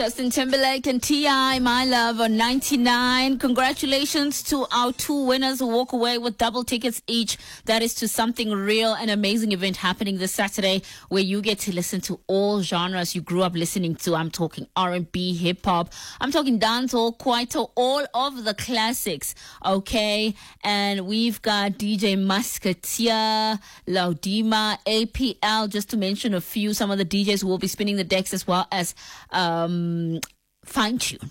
Justin Timberlake and T.I., My Love on 99. Congratulations to our two winners who walk away with double tickets each. That is to Something Real, an amazing event happening this Saturday where you get to listen to all genres you grew up listening to. I'm talking R&B, hip-hop, I'm talking dancehall, kwaito, all of the classics, okay? And we've got DJ Musketeer, Laudima, APL, just to mention a few, some of the DJs who will be spinning the decks, as well as Fine Tune.